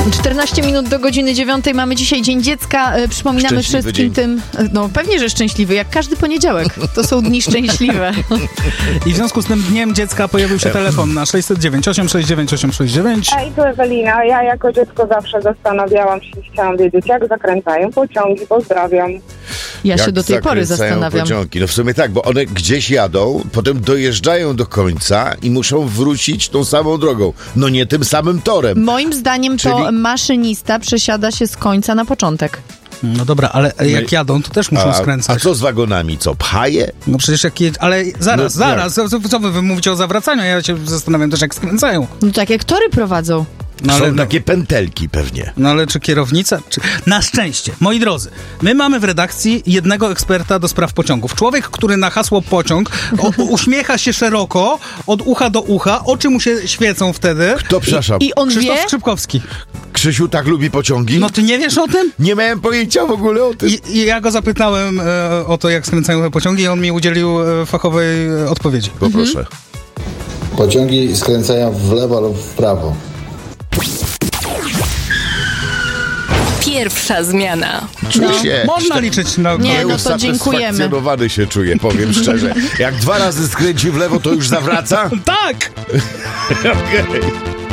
14 minut do godziny 9. Mamy dzisiaj Dzień Dziecka. Przypominamy Szczęśliwy wszystkim dzień. tym... No pewnie, że szczęśliwy, jak każdy poniedziałek. To są dni szczęśliwe. I w związku z tym Dniem Dziecka pojawił się telefon na 609 869 869. Hej, tu Ewelina. Ja jako dziecko zawsze zastanawiałam się, chciałam wiedzieć, jak zakręcają pociągi. Pozdrawiam. Ja się Jak do tej pory zakręcają zastanawiam. Pociągi. No w sumie tak, bo one gdzieś jadą, potem dojeżdżają do końca i muszą wrócić tą samą drogą. No nie tym samym torem. Moim zdaniem to Czyli- maszynista przesiada się z końca na początek. No dobra, ale jak jadą, to też muszą A skręcać. co z wagonami? Co, pchaje? No przecież ale zaraz, co wy mówicie o zawracaniu? Ja się zastanawiam też, jak skręcają. No tak jak tory prowadzą. No ale, Są takie pętelki pewnie. no ale czy kierownica? Na szczęście, moi drodzy, my mamy w redakcji jednego eksperta do spraw pociągów. Człowiek, który na hasło pociąg uśmiecha się szeroko, od ucha do ucha, oczy mu się świecą wtedy. Kto, przepraszam, I on Krzysztof wie... Skrzypkowski. Krzysiu tak lubi pociągi? No ty nie wiesz o tym? Nie miałem pojęcia w ogóle o tym. I ja go zapytałem o to, jak skręcają te pociągi i on mi udzielił fachowej odpowiedzi. Poproszę. Pociągi skręcają w lewo lub w prawo. Pierwsza zmiana. Czuję się... Można liczyć na... Nie, no to dziękujemy. Usatysfakcjonowany się czuję, powiem szczerze. Jak 2 razy skręci w lewo, to już zawraca? Tak! Okej.